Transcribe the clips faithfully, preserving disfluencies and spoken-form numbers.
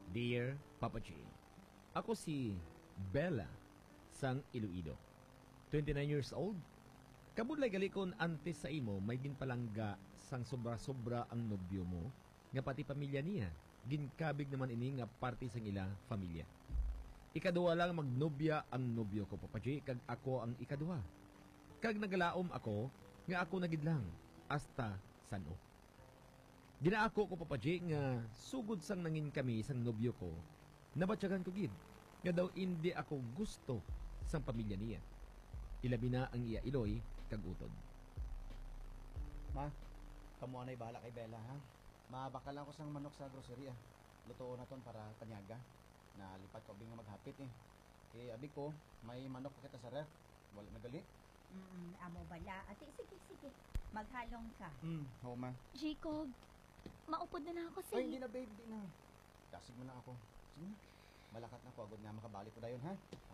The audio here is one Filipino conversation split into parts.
Dear Papa J, ako si Bella sang Iloilo. twenty-nine years old. Kabudlay galikon antes sa imo may ginpalangga sang sobra-sobra ang nobyo mo nga pati pamilya niya. Ginkabig naman ini nga parte sang ila pamilya. Ikaduha lang magnobya ang nobyo ko, Papa J, kag ako ang ikaduha. Kag nagalaom ako nga ako nagidlang hasta sano. Ginaako ko, Papa J, nga sugod sang nangin kami sang nobyo ko, nabatyagan ko gid nga daw hindi ako gusto sang pamilya niya. Ilabi na ang iya iloy kag utod. Ma, kamo anay bahala kay Bella, ha? Mabakal lang ko sang manok sa grocery, ah. Luto na ton para panyaga. Nalipat ko bing maghapit eh. Kay abi ko, may manok pa kita sa ref. Wala na gali. Mm, amo bala. Ate, sige, sige. Maghalong ka. Hmm, oo ma. Jacob, maupod na na ako sa Ay, hindi na babe, hindi na. Dasig mo na ako. Sige na. Malakat na ko, agad nga makabalik ko dayon, ha?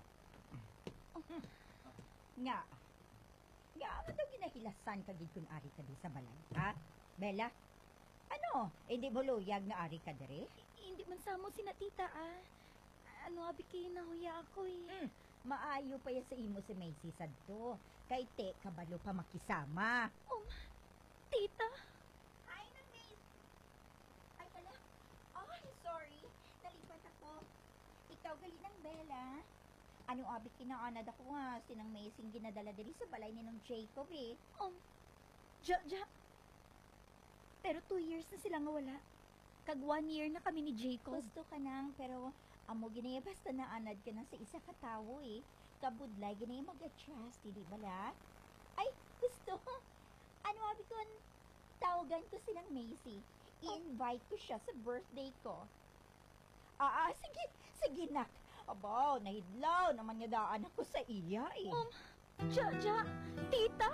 Nga. Nga, ano daw ginahilasan ka gid kun ari ka di sa balay, ha? Bella? Ano? Hindi mo luyag nga ari ka dere? Hindi man sa mo sinatita, ah. Ano, abi kayo nahuya ako eh. Mm, maayo pa yan sa imo si Macy sadto. Kay te, kabalo pa makisama. Um, tita? Hi na, Macy. Ay, pala. Ay, sorry. Nalipat ako. Ikaw gali ng Bella. Ano abi kinaanad ako nga, sinang Macy ginadala diri sa balay ni nung Jacob eh. Um, ja, ja. Pero two years na sila nga wala. Kag one year na kami ni Jacob. Gusto ka nang, pero amo ginaya basta naanad ka na sa isa ka tawo eh. Kabudlay ginaya mag-attrust, di bala? Ay, gusto. Ano abi ko, tawagan ko silang Macy. I-invite ko siya sa birthday ko. Ah, ah sige, sige nak. Aba, nahidlaw naman niya daan ako sa iya eh. Um, ja, ja, tita?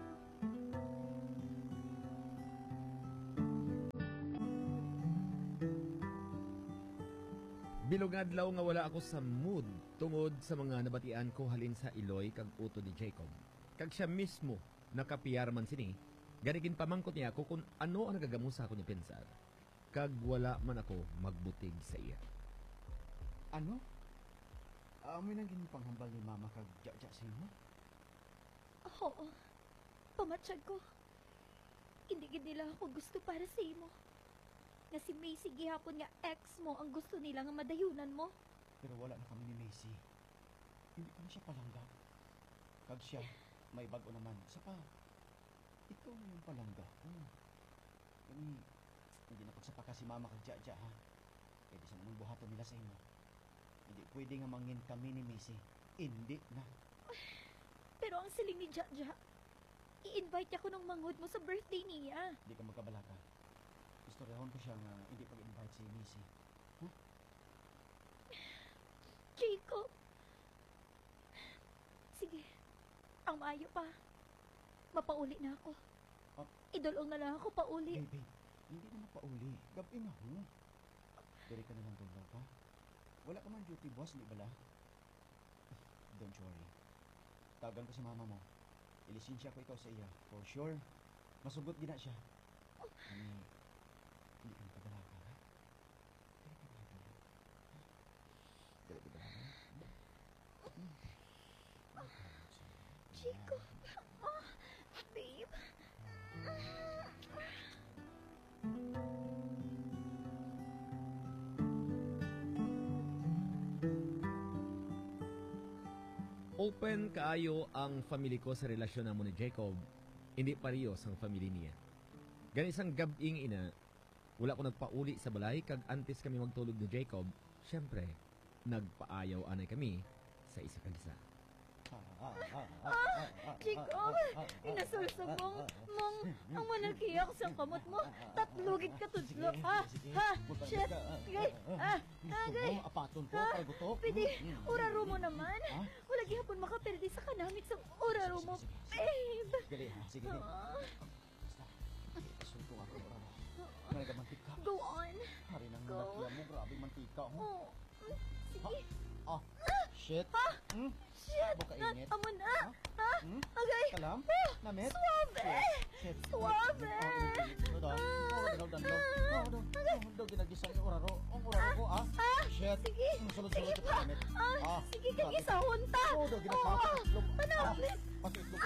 Bilugadlaw nga wala ako sa mood tungod sa mga nabatian ko halin sa iloy kag uto ni Jacob. Kag siya mismo nakapiyar man sini, ganigin pamangkot niya ako kung ano ang nagagamo sa ako ni pensar. Kag wala man ako magbutig sa iya. Ano? Amoy nang ginipanghambal ni mama kag ja-ja sa imo? Oo, pamatsyag ko. Hindi gid nila ako gusto para sa imo. Nga si Macy gihapon nga ex mo ang gusto nila nga madayunan mo. Pero wala na kami ni Macy. Hindi ko na siya palangga. Kag siya, may bago naman. Sa pa, ikaw na yung palangga. Hmm. Kani, hindi na pagsapaka si mama kag ja-ja, ha? Pwede sa namang buhaton nila sa imo. Hindi pwede nga mangin kami ni Macy. Hindi na. Pero ang siling ni Jaja, i-invite ako ng mangod mo sa birthday niya. Hindi ka magkabalaka. Istoryahan ko siya nga hindi pag-invite si Macy. Huh? Jacob. Sige, ang maayo pa. Mapauli na ako. Ah? Idolong na lang ako pauli. Baby, hindi na mapauli. Gabi na ho. Dari ka na lang doon pa. Wala ka man duty boss, di bala? Don't worry. Tawagan ko si mama mo. Ilisensya ko ikaw sa iya. For sure. Masugot gina siya. Hani, hindi ka nagpadalaka, ha? Dari ka na lang. Dari ka na lang. Jacob. Oh, babe. Open kaayo ang family ko sa relasyon namo ni Jacob. Hindi parehas ang family niya.Ganisang gabing ina, wala ko nagpauli sa balay kag antes kami magtulog ni Jacob. Syempre, nagpaayaw anay kami sa isa kag isa. Jacob, inasulsog mong, mong, ang manakiyak sa kamot mo. Tatlugid ka tudlo. Ha? Ha? Shit. Gay. Ah, ah, gay. Apaton po, Ha? karbuto. Pwede, uraro mo naman. Wala gihapon makaperde sa kanamit sa uraro mo, babe. Gali, ha? Sige, sige. Ah, Basta, suntong ako, bravo. Malaga mantika. Go on. Hari nang Go. nakiya mo, grabe mantika. Oh. Oh, sige. Ah, shit. Ha? Hmm? Shit. Buka init. Ah, amo na. Ha? Hmm? Agay. Kalam? Namit? Suave. Shit. Suave. Ano daw? Oh, daw, daw, daw. Oh, daw. Oh, daw, ginagisang yung uraro. Ang uraro ko, ah. Ah, Sige, Sulod-sulod sige ka pa. gamit. Ah, Ah, sige, grabe. kag isahon ta. Oo, daw, Oo, ginasakot. ano, Ah. please.